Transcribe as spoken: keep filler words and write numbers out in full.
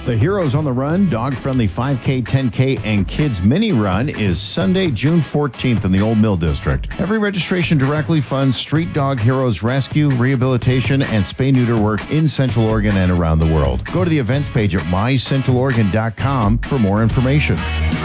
The Heroes on the Run, dog-friendly five K, ten K, and kids mini run is Sunday, June fourteenth in the Old Mill District. Every registration directly funds Street Dog Heroes rescue, rehabilitation, and spay-neuter work in Central Oregon and around the world. Go to the events page at my central oregon dot com for more information.